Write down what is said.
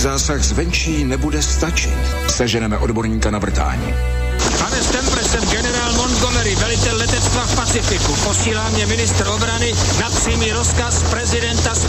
Zásah zvenčí nebude stačit. Seženeme odborníka na vrtání. Pane Stempre, jsem generál Montgomery, velitel letectva v Pacifiku. Posílá mě ministr obrany na přímý rozkaz prezidenta